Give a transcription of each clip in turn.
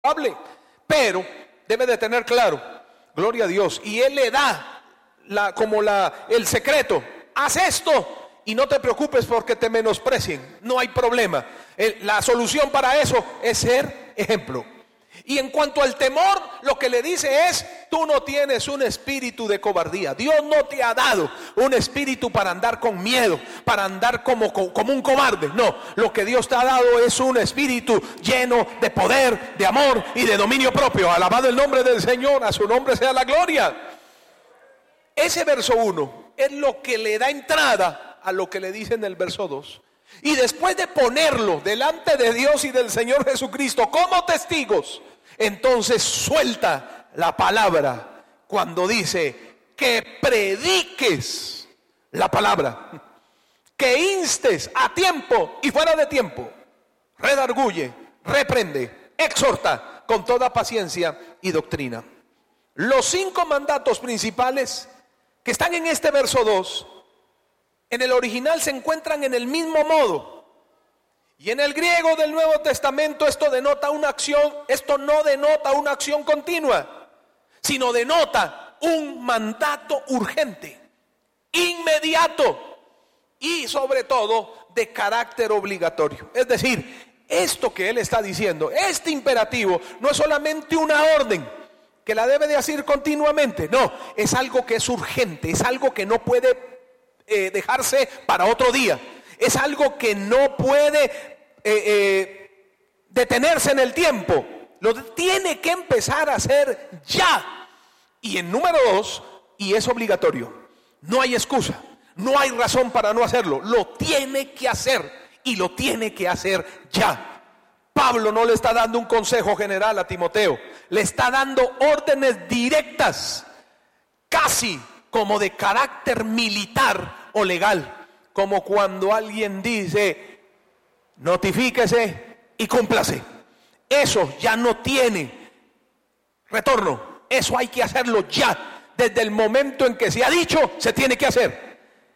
hable, pero debe de tener claro, gloria a Dios, y Él le da el secreto: haz esto y no te preocupes porque te menosprecien, no hay problema. La solución para eso es ser ejemplo. Y en cuanto al temor, lo que le dice es: tú no tienes un espíritu de cobardía. Dios no te ha dado un espíritu para andar con miedo, para andar como un cobarde. No, lo que Dios te ha dado es un espíritu lleno de poder, de amor y de dominio propio. Alabado el nombre del Señor, a su nombre sea la gloria. Ese verso 1 es lo que le da entrada a lo que le dice en el verso 2. Y después de ponerlo delante de Dios y del Señor Jesucristo como testigos, entonces suelta la palabra cuando dice que prediques la palabra, que instes a tiempo y fuera de tiempo, redarguye, reprende, exhorta con toda paciencia y doctrina. Los 5 mandatos principales que están en este verso 2, en el original se encuentran en el mismo modo. Y en el griego del Nuevo Testamento esto denota una acción. Esto no denota una acción continua, sino denota un mandato urgente, inmediato y sobre todo de carácter obligatorio. Es decir, esto que él está diciendo, este imperativo, no es solamente una orden que la debe de hacer continuamente. No, es algo que es urgente, es algo que no puede dejarse para otro día. Es algo que no puede detenerse en el tiempo. Lo tiene que empezar a hacer ya. Y en número 2, y es obligatorio. No hay excusa, no hay razón para no hacerlo. Lo tiene que hacer y lo tiene que hacer ya. Pablo no le está dando un consejo general a Timoteo, le está dando órdenes directas, casi como de carácter militar o legal, como cuando alguien dice: notifíquese y cúmplase. Eso ya no tiene retorno, eso hay que hacerlo ya. Desde el momento en que se ha dicho, se tiene que hacer.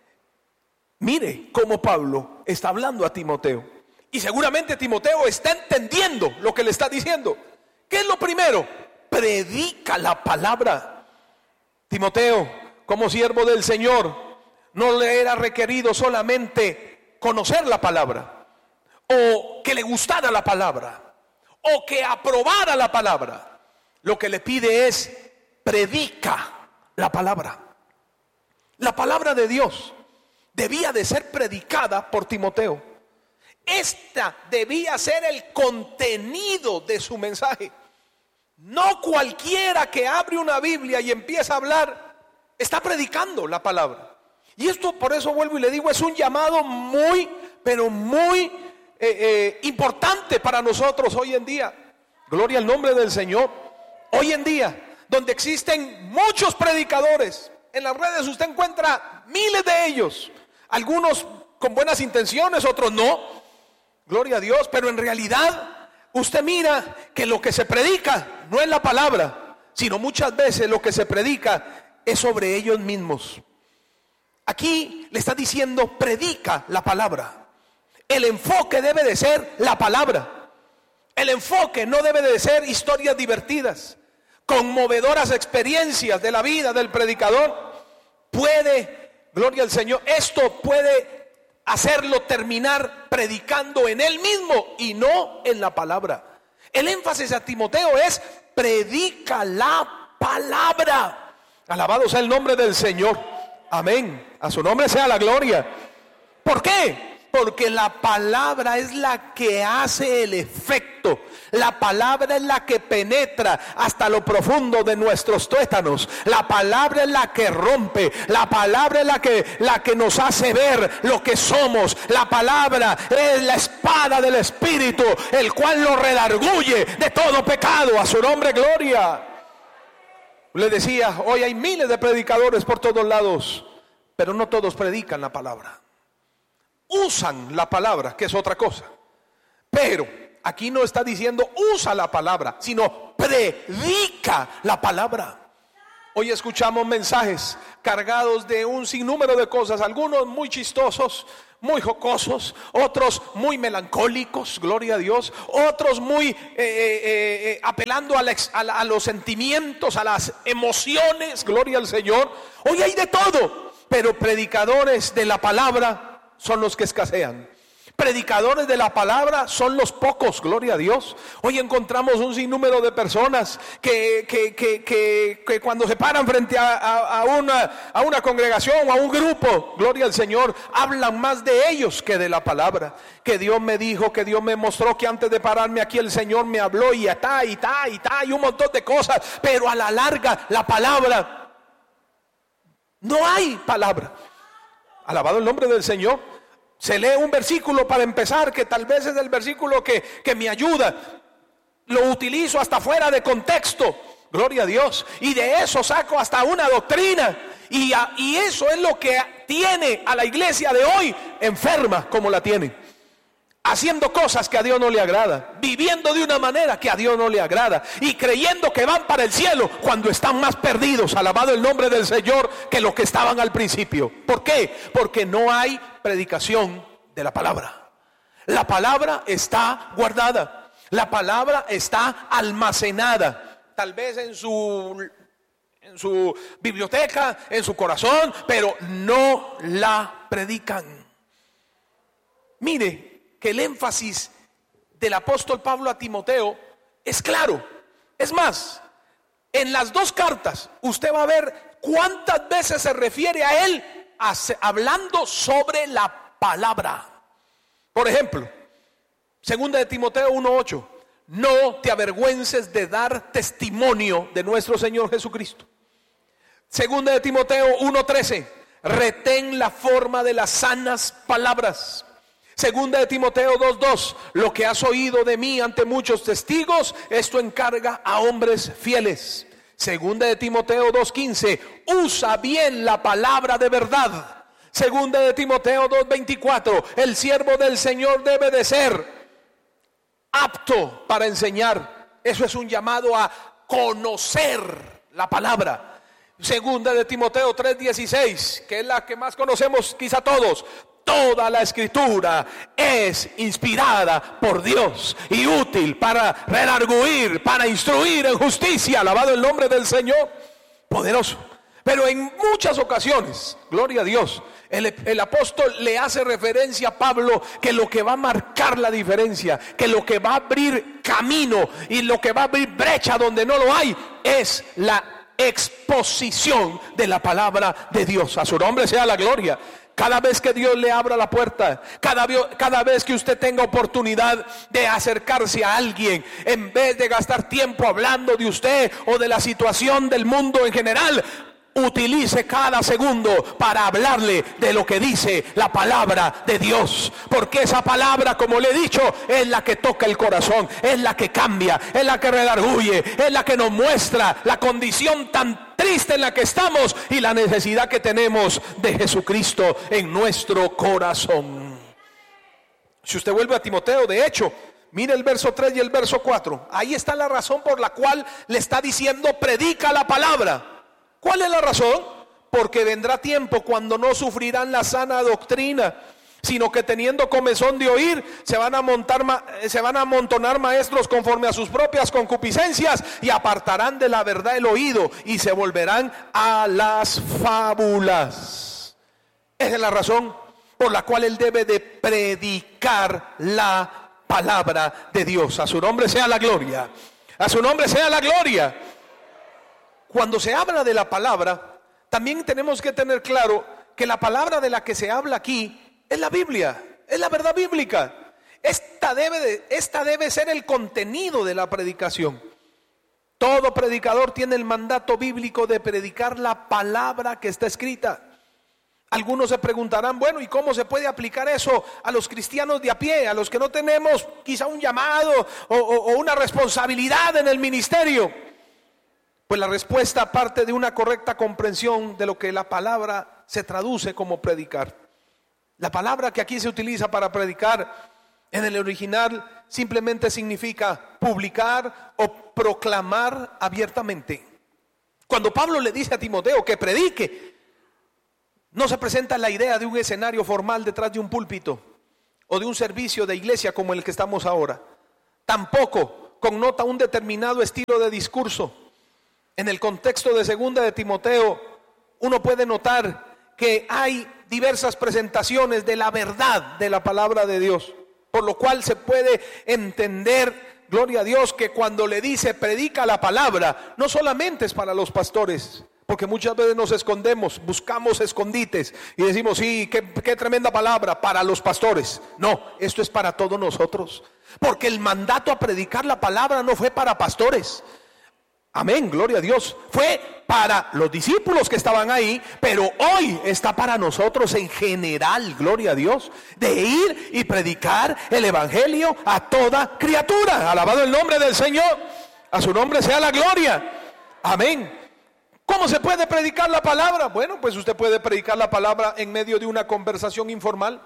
Mire cómo Pablo está hablando a Timoteo, y seguramente Timoteo está entendiendo lo que le está diciendo. ¿Qué es lo primero? Predica la palabra. Timoteo, como siervo del Señor, no le era requerido solamente conocer la palabra, o que le gustara la palabra, o que aprobara la palabra. Lo que le pide es: predica la palabra. La palabra de Dios debía de ser predicada por Timoteo. Esta debía ser el contenido de su mensaje. No cualquiera que abre una Biblia y empieza a hablar está predicando la palabra. Y esto, por eso vuelvo y le digo, es un llamado muy, pero muy importante para nosotros hoy en día. Gloria al nombre del Señor. Hoy en día, donde existen muchos predicadores, en las redes usted encuentra miles de ellos, algunos con buenas intenciones, otros no, gloria a Dios, pero en realidad usted mira que lo que se predica no es la palabra, sino muchas veces lo que se predica es sobre ellos mismos. Aquí le está diciendo: predica la palabra. El enfoque debe de ser la palabra. El enfoque no debe de ser historias divertidas, conmovedoras experiencias de la vida del predicador. Gloria al Señor, esto puede hacerlo terminar predicando en él mismo y no en la palabra. El énfasis a Timoteo es: predica la palabra. Alabado sea el nombre del Señor. Amén. A su nombre sea la gloria. ¿Por qué? Porque la palabra es la que hace el efecto. La palabra es la que penetra hasta lo profundo de nuestros tuétanos. La palabra es la que rompe. La palabra es la que nos hace ver lo que somos. La palabra es la espada del Espíritu, el cual lo redarguye de todo pecado. A su nombre gloria. Le decía, hoy hay miles de predicadores por todos lados, pero no todos predican la palabra. Usan la palabra, que es otra cosa. Pero aquí no está diciendo usa la palabra, sino predica la palabra. Hoy escuchamos mensajes cargados de un sinnúmero de cosas, algunos muy chistosos, muy jocosos, otros muy melancólicos, gloria a Dios, otros muy apelando a los sentimientos, a las emociones, gloria al Señor. Hoy hay de todo, pero predicadores de la palabra son los que escasean. Predicadores de la palabra son los pocos, gloria a Dios. Hoy encontramos un sinnúmero de personas que cuando se paran frente a una congregación o a un grupo, gloria al Señor, hablan más de ellos que de la palabra. Que Dios me dijo, que Dios me mostró, que antes de pararme aquí el Señor me habló y un montón de cosas. Pero a la larga la palabra, no hay palabra. Alabado el nombre del Señor. Se lee un versículo para empezar, que tal vez es el versículo que me ayuda. Lo utilizo hasta fuera de contexto, gloria a Dios. Y de eso saco hasta una doctrina. Y eso es lo que tiene a la iglesia de hoy enferma como la tiene. Haciendo cosas que a Dios no le agrada, viviendo de una manera que a Dios no le agrada y creyendo que van para el cielo cuando están más perdidos, alabado el nombre del Señor, que los que estaban al principio. ¿Por qué? Porque no hay predicación de la palabra. La palabra está guardada, la palabra está almacenada, tal vez en su biblioteca, en su corazón, pero no la predican. Mire que el énfasis del apóstol Pablo a Timoteo es claro. Es más, en las dos cartas usted va a ver cuántas veces se refiere a él hablando sobre la palabra. Por ejemplo, 2 de Timoteo 1:8, no te avergüences de dar testimonio de nuestro Señor Jesucristo. 2 de Timoteo 1:13, retén la forma de las sanas palabras. Segunda de Timoteo 2:2, lo que has oído de mí ante muchos testigos, esto encarga a hombres fieles. Segunda de Timoteo 2:15, usa bien la palabra de verdad. Segunda de Timoteo 2:24, el siervo del Señor debe de ser apto para enseñar. Eso es un llamado a conocer la palabra. Segunda de Timoteo 3:16, que es la que más conocemos quizá todos. Toda la escritura es inspirada por Dios y útil para redarguir, para instruir en justicia. Alabado el nombre del Señor. Poderoso. Pero en muchas ocasiones, gloria a Dios, el apóstol le hace referencia a Pablo que lo que va a marcar la diferencia, que lo que va a abrir camino y lo que va a abrir brecha donde no lo hay, es la exposición de la palabra de Dios. A su nombre sea la gloria. Cada vez que Dios le abra la puerta, cada vez que usted tenga oportunidad de acercarse a alguien, en vez de gastar tiempo hablando de usted o de la situación del mundo en general, utilice cada segundo para hablarle de lo que dice la palabra de Dios. Porque esa palabra, como le he dicho, es la que toca el corazón, es la que cambia, es la que redarguye, es la que nos muestra la condición tan triste en la que estamos y la necesidad que tenemos de Jesucristo en nuestro corazón. Si usted vuelve a Timoteo, de hecho, mire el verso 3 y el verso 4. Ahí está la razón por la cual le está diciendo predica la palabra. ¿Cuál es la razón? Porque vendrá tiempo cuando no sufrirán la sana doctrina, sino que teniendo comezón de oír, se van a amontonar maestros conforme a sus propias concupiscencias y apartarán de la verdad el oído y se volverán a las fábulas. Esa es la razón por la cual él debe de predicar la palabra de Dios. A su nombre sea la gloria. A su nombre sea la gloria. Cuando se habla de la palabra, también tenemos que tener claro que la palabra de la que se habla aquí es la Biblia, es la verdad bíblica. Esta debe ser el contenido de la predicación. Todo predicador tiene el mandato bíblico de predicar la palabra que está escrita. Algunos se preguntarán, bueno, ¿y cómo se puede aplicar eso a los cristianos de a pie, a los que no tenemos quizá un llamado o una responsabilidad en el ministerio? Pues la respuesta parte de una correcta comprensión de lo que la palabra se traduce como predicar. La palabra que aquí se utiliza para predicar en el original simplemente significa publicar o proclamar abiertamente. Cuando Pablo le dice a Timoteo que predique, no se presenta la idea de un escenario formal detrás de un púlpito o de un servicio de iglesia como el que estamos ahora. Tampoco connota un determinado estilo de discurso. En el contexto de segunda de Timoteo, uno puede notar que hay diversas presentaciones de la verdad de la palabra de Dios, por lo cual se puede entender, gloria a Dios, que cuando le dice predica la palabra, no solamente es para los pastores, porque muchas veces nos escondemos, buscamos escondites y decimos, sí, qué tremenda palabra para los pastores. No, esto es para todos nosotros, porque el mandato a predicar la palabra no fue para pastores. Amén, gloria a Dios. Fue para los discípulos que estaban ahí, pero hoy está para nosotros en general, gloria a Dios, de ir y predicar el evangelio a toda criatura. Alabado el nombre del Señor, a su nombre sea la gloria. Amén. ¿Cómo se puede predicar la palabra? Bueno, pues usted puede predicar la palabra en medio de una conversación informal,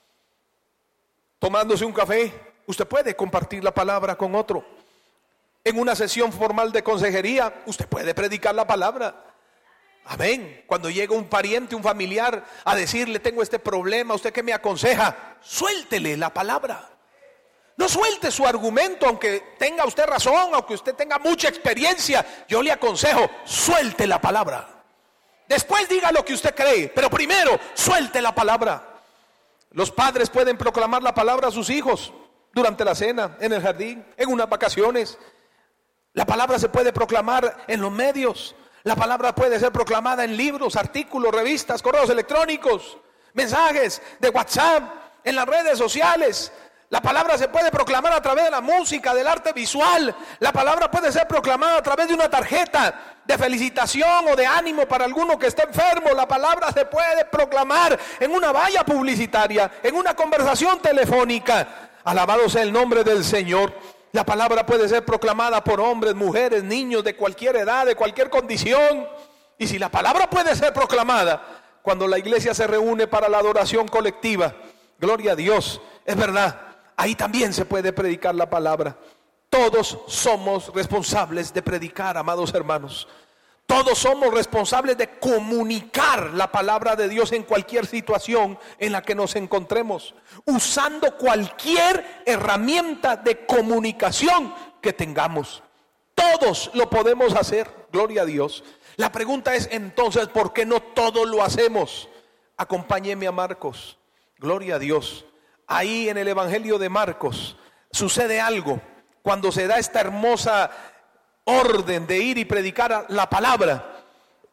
tomándose un café. Usted puede compartir la palabra con otro. En una sesión formal de consejería, usted puede predicar la palabra. Amén. Cuando llega un pariente, un familiar a decirle, tengo este problema, ¿usted qué me aconseja? Suéltele la palabra. No suelte su argumento, aunque tenga usted razón, aunque usted tenga mucha experiencia. Yo le aconsejo, suelte la palabra. Después diga lo que usted cree, pero primero suelte la palabra. Los padres pueden proclamar la palabra a sus hijos durante la cena, en el jardín, en unas vacaciones. La palabra se puede proclamar en los medios. La palabra puede ser proclamada en libros, artículos, revistas, correos electrónicos, mensajes de WhatsApp, en las redes sociales. La palabra se puede proclamar a través de la música, del arte visual. La palabra puede ser proclamada a través de una tarjeta de felicitación o de ánimo para alguno que esté enfermo. La palabra se puede proclamar en una valla publicitaria, en una conversación telefónica. Alabado sea el nombre del Señor. La palabra puede ser proclamada por hombres, mujeres, niños de cualquier edad, de cualquier condición. Y si la palabra puede ser proclamada cuando la iglesia se reúne para la adoración colectiva, gloria a Dios, es verdad, ahí también se puede predicar la palabra. Todos somos responsables de predicar, amados hermanos. Todos somos responsables de comunicar la palabra de Dios en cualquier situación en la que nos encontremos, usando cualquier herramienta de comunicación que tengamos. Todos lo podemos hacer, gloria a Dios. La pregunta es entonces, ¿por qué no todos lo hacemos? Acompáñeme a Marcos, gloria a Dios. Ahí en el Evangelio de Marcos sucede algo cuando se da esta hermosa orden de ir y predicar la palabra.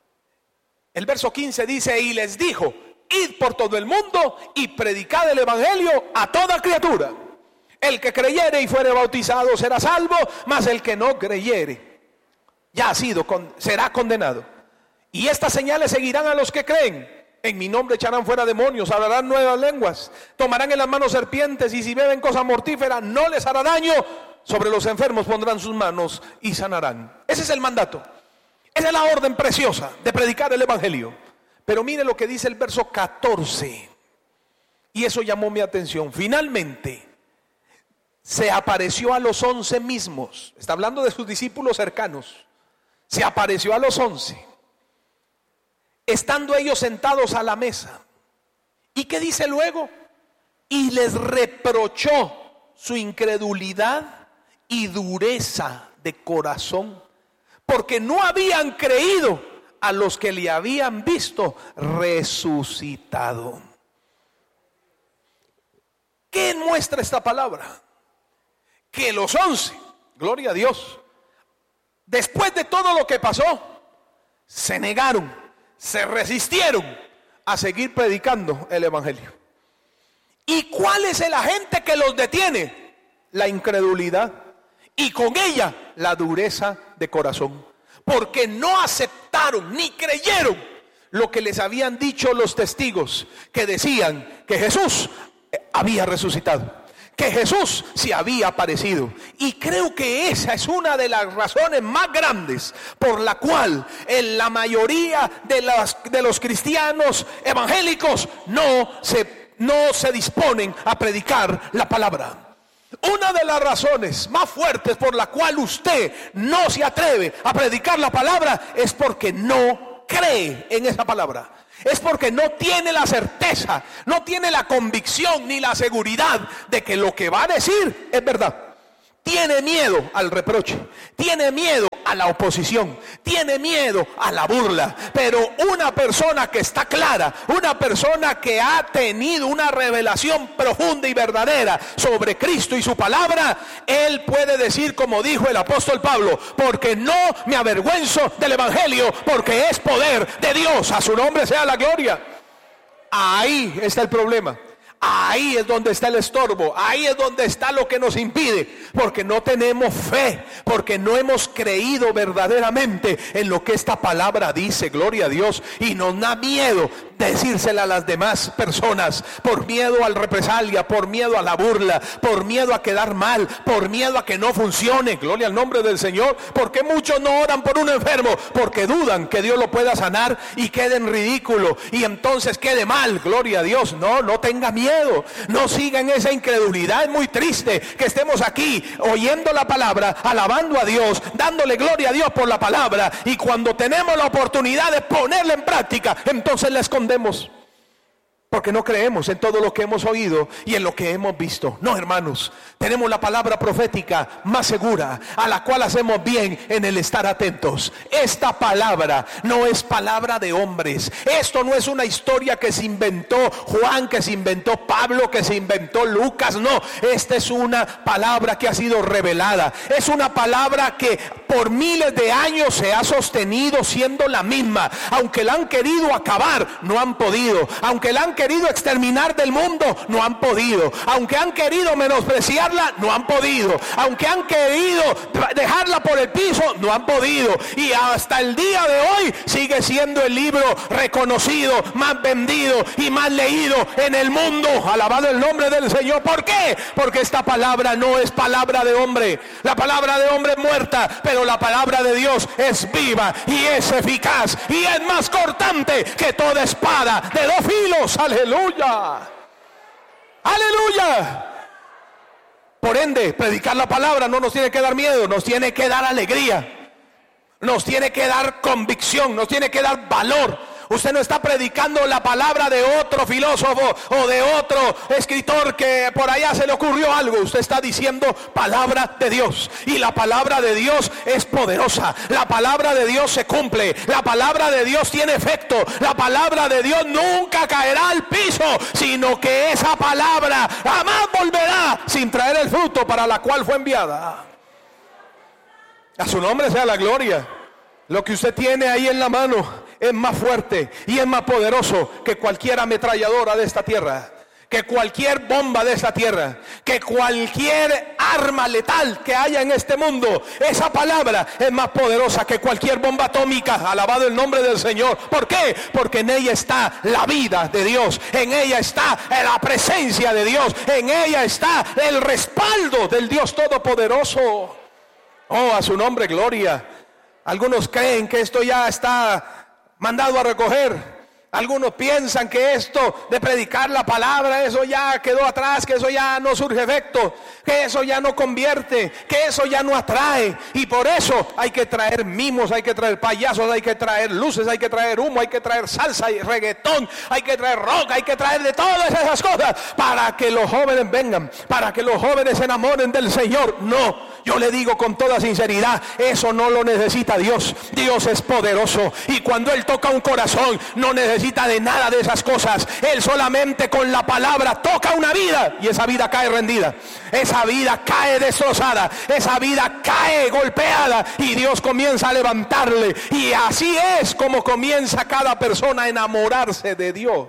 El verso 15 dice, y les dijo, id por todo el mundo y predicad el evangelio a toda criatura. El que creyere y fuere bautizado será salvo, mas el que no creyere será condenado. Y estas señales seguirán a los que creen. En mi nombre echarán fuera demonios, hablarán nuevas lenguas, tomarán en las manos serpientes, y si beben cosa mortífera no les hará daño. Sobre los enfermos pondrán sus manos y sanarán. Ese es el mandato. Esa es la orden preciosa de predicar el evangelio. Pero mire lo que dice el verso 14. Y eso llamó mi atención. Finalmente se apareció a los 11 mismos. Está hablando de sus discípulos cercanos. Se apareció a los 11. Estando ellos sentados a la mesa. ¿Y qué dice luego? Y les reprochó su incredulidad y dureza de corazón, porque no habían creído a los que le habían visto resucitado. ¿Qué muestra esta palabra? Que los 11, gloria a Dios, después de todo lo que pasó, se negaron, se resistieron a seguir predicando el evangelio. ¿Y cuál es el agente que los detiene? La incredulidad, y con ella la dureza de corazón, porque no aceptaron ni creyeron lo que les habían dicho los testigos, que decían que Jesús había resucitado, que Jesús se había aparecido. Y creo que esa es una de las razones más grandes por la cual en la mayoría de los cristianos evangélicos no se disponen a predicar la palabra. Una de las razones más fuertes por la cual usted no se atreve a predicar la palabra es porque no cree en esa palabra. Es porque no tiene la certeza, no tiene la convicción ni la seguridad de que lo que va a decir es verdad. Tiene miedo al reproche, tiene miedo a la oposición, tiene miedo a la burla. Pero una persona que está clara, una persona que ha tenido una revelación profunda y verdadera sobre Cristo y su palabra, él puede decir como dijo el apóstol Pablo: porque no me avergüenzo del evangelio, porque es poder de Dios, a su nombre sea la gloria. Ahí está el problema. Ahí es donde está el estorbo, ahí es donde está lo que nos impide, porque no tenemos fe, porque no hemos creído verdaderamente en lo que esta palabra dice, gloria a Dios, y nos da miedo decírsela a las demás personas, por miedo al represalia, por miedo a la burla, por miedo a quedar mal, por miedo a que no funcione, gloria al nombre del Señor. Porque muchos no oran por un enfermo, porque dudan que Dios lo pueda sanar y quede en ridículo, y entonces quede mal, gloria a Dios. No tenga miedo, no siga en esa incredulidad. Es muy triste que estemos aquí oyendo la palabra, alabando a Dios, dándole gloria a Dios por la palabra, y cuando tenemos la oportunidad de ponerla en práctica, entonces la escondemos, porque no creemos en todo lo que hemos oído y en lo que hemos visto. No, hermanos, tenemos la palabra profética más segura, a la cual hacemos bien en el estar atentos. Esta palabra no es palabra de hombres. Esto no es una historia que se inventó Juan, que se inventó Pablo, que se inventó Lucas. No, esta es una palabra que ha sido revelada. Es una palabra que por miles de años se ha sostenido siendo la misma. Aunque la han querido acabar, no han podido. Aunque la han querido exterminar del mundo, no han podido. Aunque han querido menospreciarla, no han podido. Aunque han querido dejarla por el piso, no han podido. Y hasta el día de hoy sigue siendo el libro reconocido, más vendido y más leído en el mundo. Alabado el nombre del Señor. ¿Por qué? Porque esta palabra no es palabra de hombre. La palabra de hombre es muerta, pero la palabra de Dios es viva y es eficaz y es más cortante que toda espada de dos filos. Aleluya, aleluya. Por ende, predicar la palabra no nos tiene que dar miedo, nos tiene que dar alegría, nos tiene que dar convicción, nos tiene que dar valor. Usted no está predicando la palabra de otro filósofo o de otro escritor que por allá se le ocurrió algo. Usted está diciendo palabra de Dios, y la palabra de Dios es poderosa. La palabra de Dios se cumple, la palabra de Dios tiene efecto, la palabra de Dios nunca caerá al piso, sino que esa palabra jamás volverá sin traer el fruto para la cual fue enviada. A su nombre sea la gloria. Lo que usted tiene ahí en la mano es más fuerte y es más poderoso que cualquier ametralladora de esta tierra, que cualquier bomba de esta tierra, que cualquier arma letal que haya en este mundo. Esa palabra es más poderosa que cualquier bomba atómica. Alabado el nombre del Señor. ¿Por qué? Porque en ella está la vida de Dios, en ella está la presencia de Dios, en ella está el respaldo del Dios Todopoderoso. Oh, a su nombre gloria. Algunos creen que esto ya está mandado a recoger. Algunos piensan que esto de predicar la palabra, eso ya quedó atrás, que eso ya no surge efecto, que eso ya no convierte, que eso ya no atrae. Y por eso hay que traer mimos, hay que traer payasos, hay que traer luces, hay que traer humo, hay que traer salsa y reggaetón, hay que traer rock, hay que traer de todas esas cosas para que los jóvenes vengan, para que los jóvenes se enamoren del Señor. No, yo le digo con toda sinceridad, eso no lo necesita Dios. Dios es poderoso, y cuando Él toca un corazón, no necesita de nada de esas cosas. Él solamente con la palabra toca una vida, y esa vida cae rendida, esa vida cae destrozada, esa vida cae golpeada, y Dios comienza a levantarle. Y así es como comienza cada persona a enamorarse de Dios.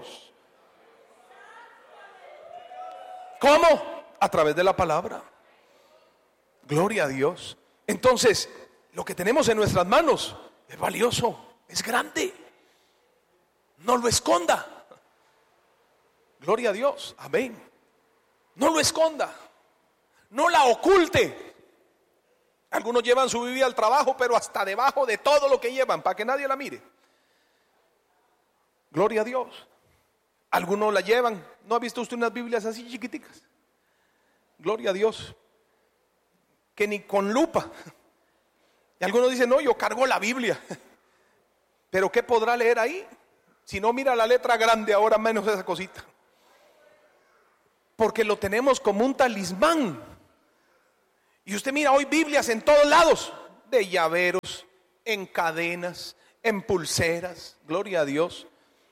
¿Cómo? A través de la palabra. Gloria a Dios. Entonces, lo que tenemos en nuestras manos es valioso, es grande. No lo esconda. Gloria a Dios. Amén. No lo esconda. No la oculte. Algunos llevan su Biblia al trabajo, pero hasta debajo de todo lo que llevan, para que nadie la mire. Gloria a Dios. Algunos la llevan. ¿No ha visto usted unas Biblias así chiquiticas? gloria a Dios, que ni con lupa. Y algunos dicen, no, yo cargo la Biblia. Pero ¿qué podrá leer ahí? Si no mira la letra grande, ahora menos esa cosita. Porque lo tenemos como un talismán. Y usted mira hoy Biblias en todos lados, de llaveros, en cadenas, en pulseras, gloria a Dios,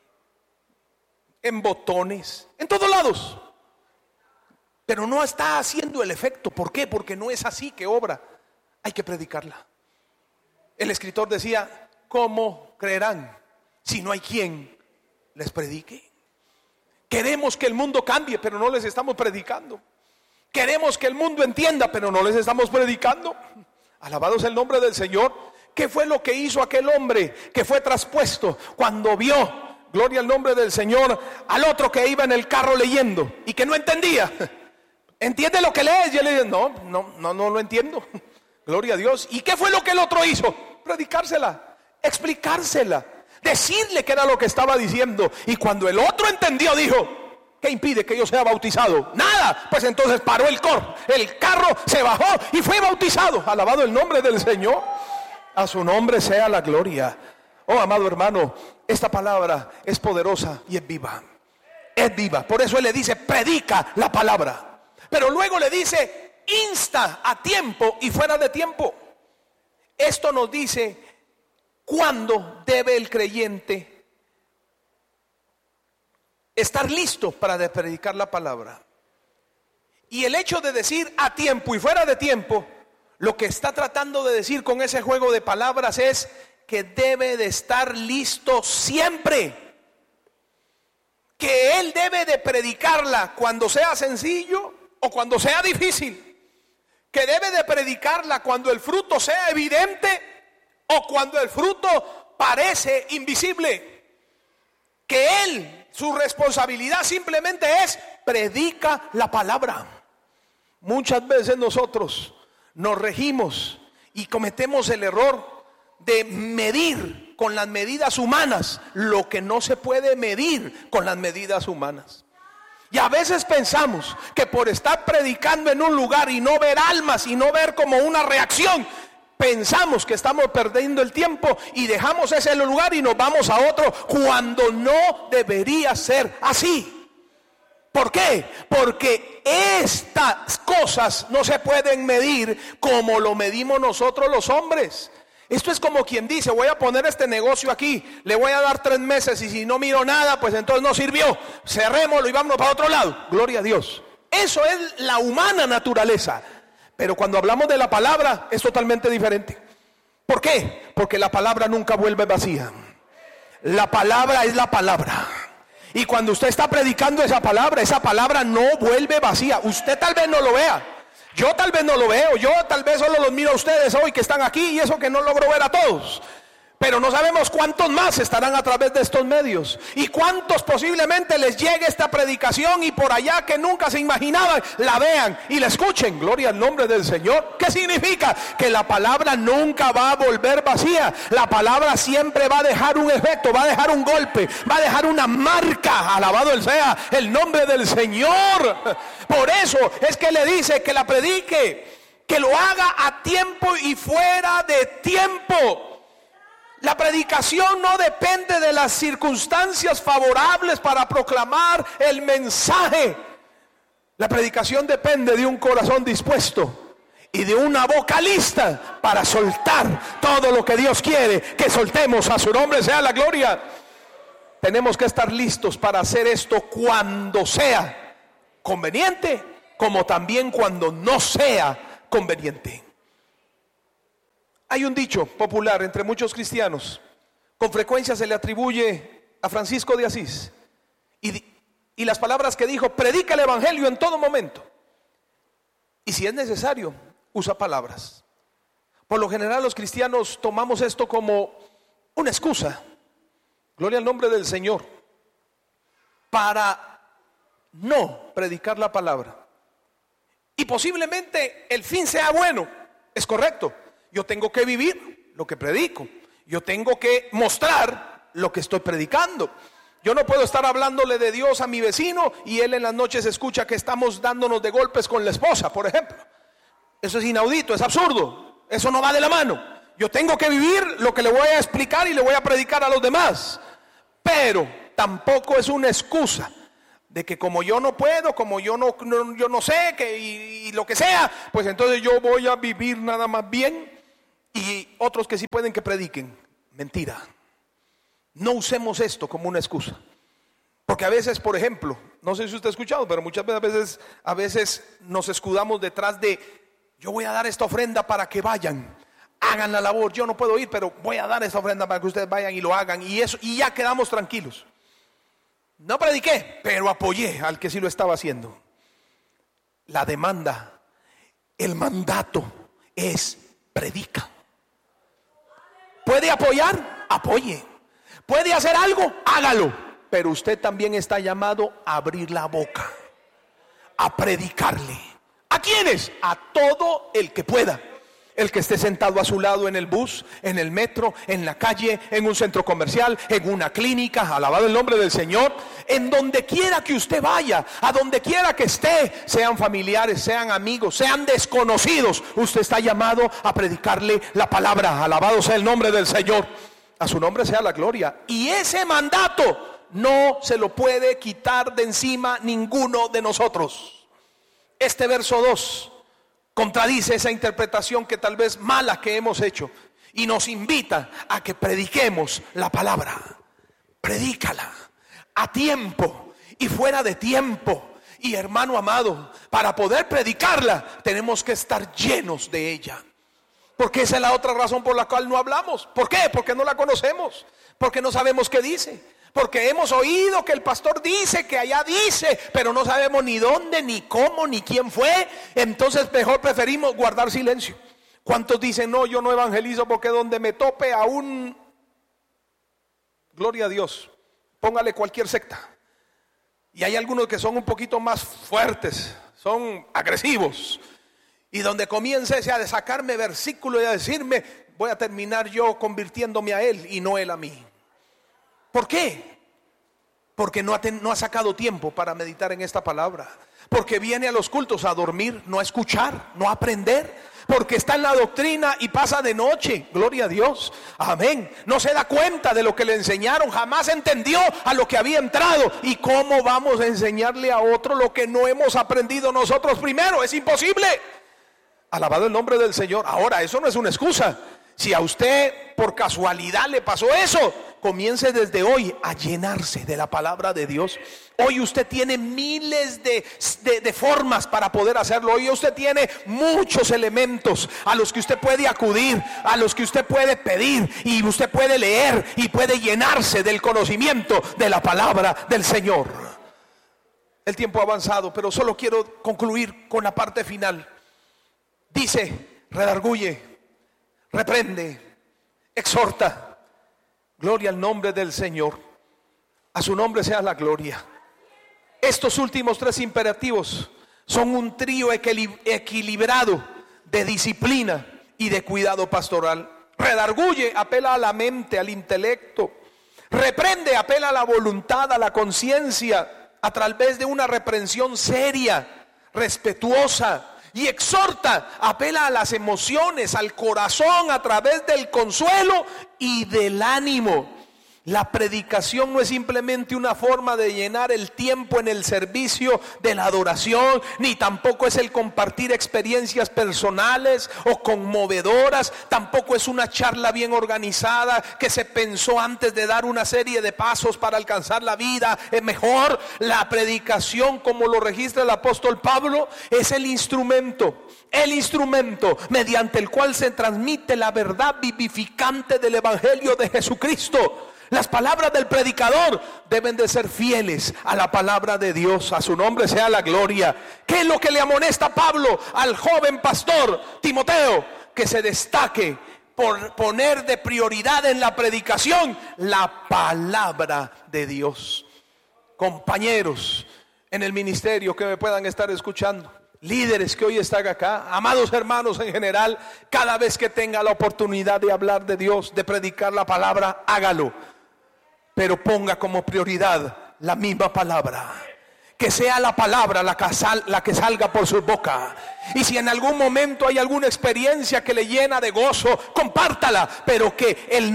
en botones, en todos lados. Pero no está haciendo el efecto. ¿Por qué? Porque no es así que obra. Hay que predicarla. El escritor decía, ¿cómo creerán si no hay quien les predique? Queremos que el mundo cambie, pero no les estamos predicando. Queremos que el mundo entienda, pero no les estamos predicando. Alabado es el nombre del Señor. ¿Qué fue lo que hizo aquel hombre que fue traspuesto cuando vio, gloria al nombre del Señor, al otro que iba en el carro leyendo y que no entendía? ¿Entiende lo que lees? Y él le dice, no lo entiendo. Gloria a Dios. ¿Y qué fue lo que el otro hizo? Predicársela, explicársela, decirle qué era lo que estaba diciendo. Y cuando el otro entendió, dijo, ¿qué impide que yo sea bautizado? Nada. Pues entonces paró el carro, se bajó y fue bautizado. Alabado el nombre del Señor. A su nombre sea la gloria. Oh, amado hermano, esta palabra es poderosa y es viva. Es viva. Por eso él le dice, predica la palabra. Pero luego le dice, insta a tiempo y fuera de tiempo. Esto nos dice cuándo debe el creyente estar listo para predicar la palabra. Y el hecho de decir a tiempo y fuera de tiempo, lo que está tratando de decir con ese juego de palabras es que debe de estar listo siempre. Que él debe de predicarla cuando sea sencillo o cuando sea difícil. Que debe de predicarla cuando el fruto sea evidente o cuando el fruto parece invisible. Que él, su responsabilidad simplemente es predica la palabra. Muchas veces nosotros nos regimos y cometemos el error de medir con las medidas humanas lo que no se puede medir con las medidas humanas. Y a veces pensamos que por estar predicando en un lugar y no ver almas y no ver como una reacción, pensamos que estamos perdiendo el tiempo y dejamos ese lugar y nos vamos a otro, cuando no debería ser así. ¿Por qué? Porque estas cosas no se pueden medir como lo medimos nosotros los hombres. Esto es como quien dice, voy a poner este negocio aquí, le voy a dar 3 meses y si no miro nada, pues entonces no sirvió. Cerrémoslo y vámonos para otro lado. Gloria a Dios. Eso es la humana naturaleza. Pero cuando hablamos de la palabra es totalmente diferente. ¿Por qué? Porque la palabra nunca vuelve vacía. La palabra es la palabra. Y cuando usted está predicando esa palabra no vuelve vacía. Usted tal vez no lo vea. Yo tal vez no lo veo, yo tal vez solo los miro a ustedes hoy que están aquí y eso que no logro ver a todos. Pero no sabemos cuántos más estarán a través de estos medios y cuántos posiblemente les llegue esta predicación y por allá que nunca se imaginaban la vean y la escuchen. Gloria al nombre del Señor. ¿Qué significa? Que la palabra nunca va a volver vacía. La palabra siempre va a dejar un efecto, va a dejar un golpe, va a dejar una marca. Alabado sea el nombre del Señor. Por eso es que le dice que la predique, que lo haga a tiempo y fuera de tiempo. La predicación no depende de las circunstancias favorables para proclamar el mensaje. La predicación depende de un corazón dispuesto y de una boca lista para soltar todo lo que Dios quiere que soltemos. A su nombre sea la gloria. Tenemos que estar listos para hacer esto cuando sea conveniente, como también cuando no sea conveniente. Hay un dicho popular entre muchos cristianos, con frecuencia se le atribuye a Francisco de Asís, y las palabras que dijo: predica el evangelio en todo momento, y si es necesario, usa palabras. Por lo general los cristianos tomamos esto como una excusa, gloria al nombre del Señor, para no predicar la palabra. Y posiblemente el fin sea bueno, es correcto. Yo tengo que vivir lo que predico. Yo tengo que mostrar lo que estoy predicando. Yo no puedo estar hablándole de Dios a mi vecino y él en las noches escucha que estamos dándonos de golpes con la esposa, por ejemplo. Eso es inaudito, es absurdo. Eso no va de la mano. Yo tengo que vivir lo que le voy a explicar y le voy a predicar a los demás. Pero tampoco es una excusa de que como yo no puedo, como yo no sé, y lo que sea, pues entonces yo voy a vivir nada más bien y otros que sí pueden que prediquen. Mentira. No usemos esto como una excusa. Porque a veces, por ejemplo, no sé si usted ha escuchado, pero muchas veces nos escudamos detrás de: yo voy a dar esta ofrenda para que vayan, hagan la labor. Yo no puedo ir, pero voy a dar esta ofrenda para que ustedes vayan y lo hagan, y ya quedamos tranquilos. No prediqué, pero apoyé al que sí lo estaba haciendo. La demanda, el mandato es: predica. ¿Puede apoyar? Apoye. ¿Puede hacer algo? Hágalo. Pero usted también está llamado a abrir la boca, a predicarle. ¿A quiénes? A todo el que pueda. El que esté sentado a su lado en el bus, en el metro, en la calle, en un centro comercial, en una clínica, alabado el nombre del Señor. En donde quiera que usted vaya, a donde quiera que esté, sean familiares, sean amigos, sean desconocidos, usted está llamado a predicarle la palabra. Alabado sea el nombre del Señor. A su nombre sea la gloria. Y ese mandato no se lo puede quitar de encima ninguno de nosotros. Este verso 2 contradice esa interpretación que tal vez mala que hemos hecho y nos invita a que prediquemos la palabra. Predícala a tiempo y fuera de tiempo. Y hermano amado, para poder predicarla tenemos que estar llenos de ella. Porque esa es la otra razón por la cual no hablamos. ¿Por qué? Porque no la conocemos. Porque no sabemos qué dice. Porque hemos oído que el pastor dice, que allá dice, pero no sabemos ni dónde, ni cómo, ni quién fue. Entonces mejor preferimos guardar silencio. ¿Cuántos dicen: no, yo no evangelizo porque donde me tope aún, gloria a Dios, póngale cualquier secta? Y hay algunos que son un poquito más fuertes, son agresivos. Y donde comience a sacarme versículos y a decirme, voy a terminar yo convirtiéndome a él y no él a mí. ¿Por qué? Porque no ha sacado tiempo para meditar en esta palabra. Porque viene a los cultos a dormir, no a escuchar, no a aprender. Porque está en la doctrina y pasa de noche. Gloria a Dios. Amén. No se da cuenta de lo que le enseñaron. Jamás entendió a lo que había entrado. ¿Y cómo vamos a enseñarle a otro lo que no hemos aprendido nosotros primero? Es imposible. Alabado el nombre del Señor. Ahora, eso no es una excusa. Si a usted por casualidad le pasó eso, comience desde hoy a llenarse de la palabra de Dios. Hoy usted tiene miles de formas para poder hacerlo. Hoy usted tiene muchos elementos a los que usted puede acudir, a los que usted puede pedir, y usted puede leer y puede llenarse del conocimiento de la palabra del Señor. El tiempo ha avanzado, pero solo quiero concluir con la parte final. Dice: redarguye, reprende, exhorta. Gloria al nombre del Señor. A su nombre sea la gloria. Estos últimos 3 imperativos son un trío equilibrado de disciplina y de cuidado pastoral. Redarguye, apela a la mente, al intelecto. Reprende, apela a la voluntad, a la conciencia, a través de una reprensión seria, respetuosa. Y exhorta, apela a las emociones, al corazón, a través del consuelo y del ánimo. La predicación no es simplemente una forma de llenar el tiempo en el servicio de la adoración, ni tampoco es el compartir experiencias personales o conmovedoras. Tampoco es una charla bien organizada que se pensó antes de dar una serie de pasos para alcanzar la vida mejor. La predicación, como lo registra el apóstol Pablo, es el instrumento mediante el cual se transmite la verdad vivificante del evangelio de Jesucristo. Las palabras del predicador deben de ser fieles a la palabra de Dios. A su nombre sea la gloria. ¿Qué es lo que le amonesta Pablo al joven pastor Timoteo? Que se destaque por poner de prioridad en la predicación la palabra de Dios. Compañeros en el ministerio que me puedan estar escuchando, líderes que hoy están acá, amados hermanos en general, cada vez que tenga la oportunidad de hablar de Dios, de predicar la palabra, hágalo. pero ponga como prioridad la misma palabra. Que sea la palabra la que salga por su boca. Y si en algún momento hay alguna experiencia que le llena de gozo, compártala, pero que el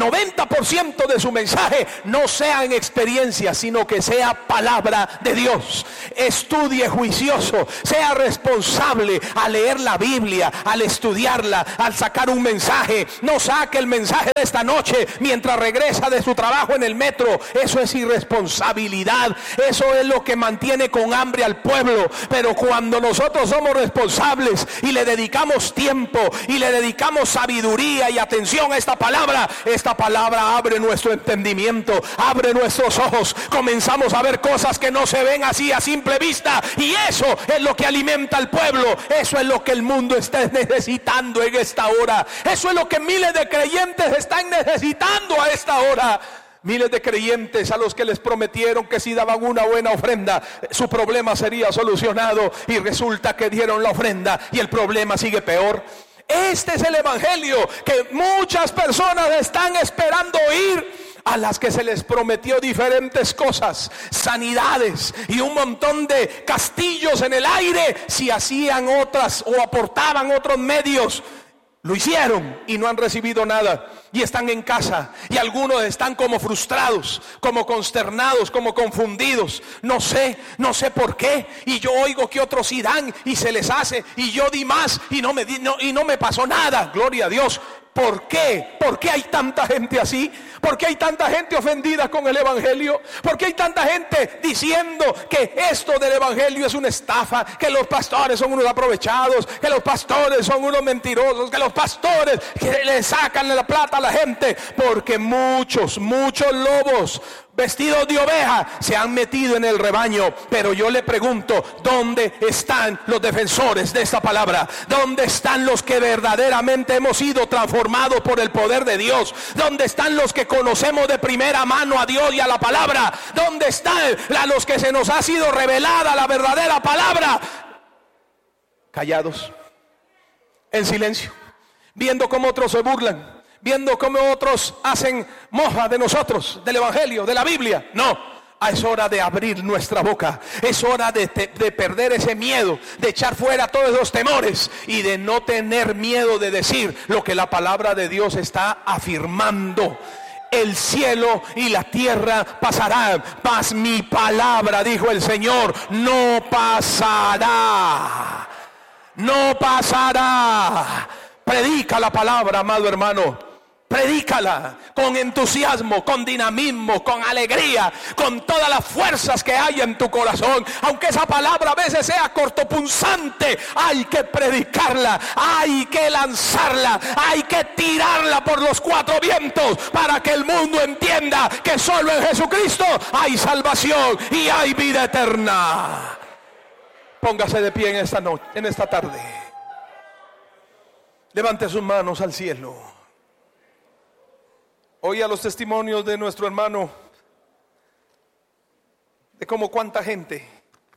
90% de su mensaje no sea en experiencia, sino que sea palabra de Dios. Estudie juicioso, sea responsable al leer la Biblia, al estudiarla, al sacar un mensaje. No saque el mensaje de esta noche mientras regresa de su trabajo en el metro. Eso es irresponsabilidad. Eso es lo que mantiene con hambre al pueblo. Pero cuando nosotros somos responsables y le dedicamos tiempo y le dedicamos sabiduría y atención a esta palabra abre nuestro entendimiento, abre nuestros ojos, comenzamos a ver cosas que no se ven así a simple vista, y eso es lo que alimenta al pueblo. Eso es lo que el mundo está necesitando en esta hora. Eso es lo que miles de creyentes están necesitando a esta hora. Miles de creyentes a los que les prometieron que si daban una buena ofrenda, su problema sería solucionado, y resulta que dieron la ofrenda y el problema sigue peor. Este es el evangelio que muchas personas están esperando oír, a las que se les prometió diferentes cosas, sanidades y un montón de castillos en el aire si hacían otras o aportaban otros medios. Lo hicieron y no han recibido nada, y están en casa, y algunos están como frustrados, como consternados, como confundidos. No sé por qué, y yo oigo que otros sí dan y se les hace, y yo di más y no me pasó nada. Gloria a Dios. ¿Por qué? ¿Por qué hay tanta gente así? ¿Por qué hay tanta gente ofendida con el evangelio? ¿Por qué hay tanta gente diciendo que esto del evangelio es una estafa? Que los pastores son unos aprovechados, que los pastores son unos mentirosos, que los pastores que le sacan la plata a la gente. Porque muchos lobos vestidos de oveja se han metido en el rebaño. Pero yo le pregunto, ¿dónde están los defensores de esta palabra? ¿Dónde están los que verdaderamente hemos sido transformados por el poder de Dios? ¿Dónde están los que conocemos de primera mano a Dios y a la palabra? ¿Dónde están los que se nos ha sido revelada la verdadera palabra? Callados, en silencio, viendo cómo otros se burlan, viendo cómo otros hacen mofa de nosotros, del evangelio, de la Biblia. No, es hora de abrir nuestra boca. Es hora de perder ese miedo, de echar fuera todos los temores y de no tener miedo de decir lo que la palabra de Dios está afirmando. El cielo y la tierra pasarán, mas mi palabra, dijo el Señor, no pasará. No pasará. Predica la palabra, amado hermano. Predícala con entusiasmo, con dinamismo, con alegría, con todas las fuerzas que hay en tu corazón. Aunque esa palabra a veces sea cortopunzante, hay que predicarla, hay que lanzarla, hay que tirarla por los cuatro vientos para que el mundo entienda que solo en Jesucristo hay salvación y hay vida eterna. Póngase de pie en esta tarde. Levante sus manos al cielo. Oía los testimonios de nuestro hermano de cómo cuánta gente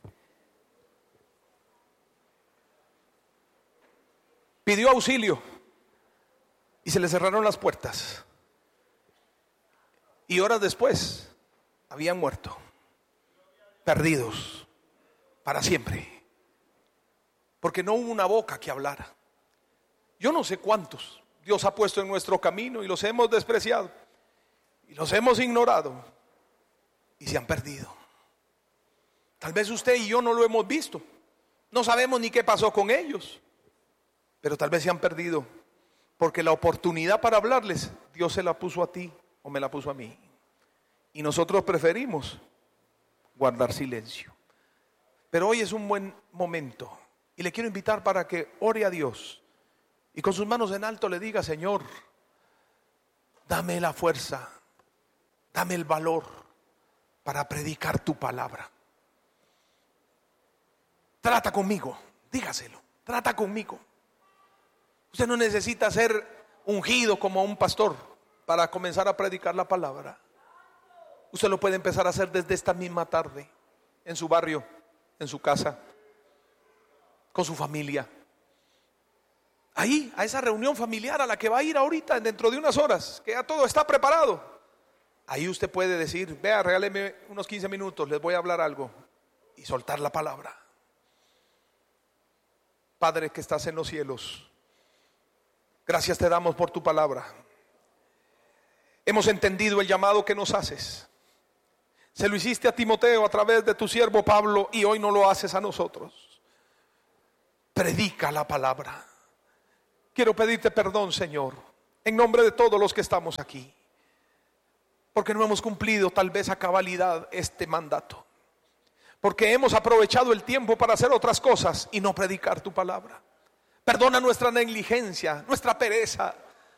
pidió auxilio y se le cerraron las puertas, y horas después habían muerto, perdidos para siempre, porque no hubo una boca que hablara. Yo no sé cuántos Dios ha puesto en nuestro camino y los hemos despreciado y los hemos ignorado y se han perdido. Tal vez usted y yo no lo hemos visto, no sabemos ni qué pasó con ellos, pero tal vez se han perdido porque la oportunidad para hablarles Dios se la puso a ti o me la puso a mí, y nosotros preferimos guardar silencio. Pero hoy es un buen momento y le quiero invitar para que ore a Dios y con sus manos en alto le diga: Señor, dame la fuerza, dame el valor para predicar tu palabra. Trata conmigo, dígaselo, trata conmigo. Usted no necesita ser ungido como un pastor para comenzar a predicar la palabra. Usted lo puede empezar a hacer desde esta misma tarde, en su barrio, en su casa, con su familia. Ahí, a esa reunión familiar a la que va a ir ahorita dentro de unas horas, que ya todo está preparado. Ahí usted puede decir, vea, regáleme unos 15 minutos, les voy a hablar algo, y soltar la palabra. Padre que estás en los cielos, gracias te damos por tu palabra. Hemos entendido el llamado que nos haces. Se lo hiciste a Timoteo a través de tu siervo Pablo, y hoy no lo haces a nosotros. Predica la palabra. Quiero pedirte perdón, Señor, en nombre de todos los que estamos aquí, porque no hemos cumplido tal vez a cabalidad este mandato, porque hemos aprovechado el tiempo para hacer otras cosas y no predicar tu palabra. Perdona nuestra negligencia, nuestra pereza,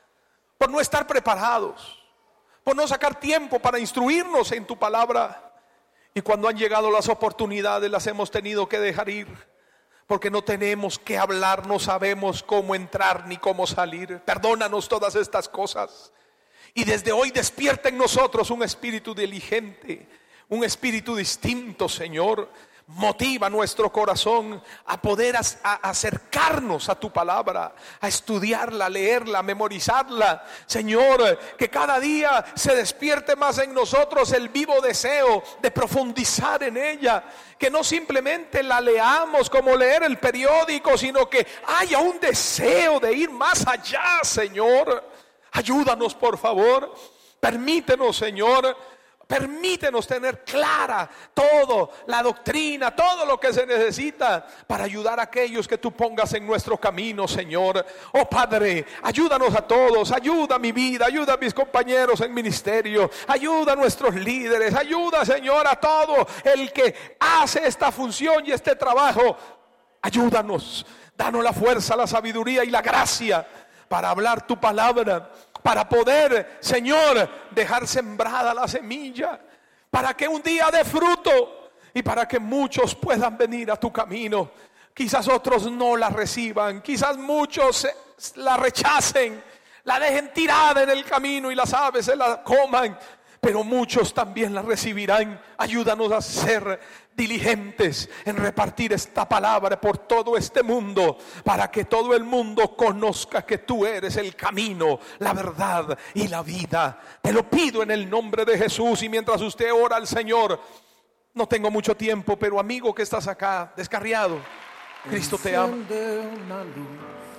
por no estar preparados, por no sacar tiempo para instruirnos en tu palabra, y cuando han llegado las oportunidades las hemos tenido que dejar ir, porque no tenemos que hablar, no sabemos cómo entrar ni cómo salir. Perdónanos todas estas cosas, y desde hoy despierta en nosotros un espíritu diligente, un espíritu distinto, Señor. Motiva nuestro corazón a poder acercarnos a tu palabra, a estudiarla, a leerla, a memorizarla. Señor, que cada día se despierte más en nosotros el vivo deseo de profundizar en ella. Que no simplemente la leamos como leer el periódico, sino que haya un deseo de ir más allá, Señor. Ayúdanos, por favor. Permítenos, Señor. Permítenos tener clara todo, la doctrina, todo lo que se necesita para ayudar a aquellos que tú pongas en nuestro camino, Señor. Oh Padre, ayúdanos a todos, ayuda a mi vida, ayuda a mis compañeros en ministerio, ayuda a nuestros líderes, ayuda, Señor, a todo el que hace esta función y este trabajo. Ayúdanos, danos la fuerza, la sabiduría y la gracia para hablar tu palabra, para poder, Señor, dejar sembrada la semilla, para que un día dé fruto y para que muchos puedan venir a tu camino. Quizás otros no la reciban, quizás muchos la rechacen, la dejen tirada en el camino y las aves se la coman, pero muchos también la recibirán. Ayúdanos a ser diligentes en repartir esta palabra por todo este mundo, para que todo el mundo conozca que tú eres el camino, la verdad y la vida. Te lo pido en el nombre de Jesús. Y mientras usted ora al Señor, no tengo mucho tiempo, pero amigo que estás acá descarriado, Cristo te ama. Enciende una luz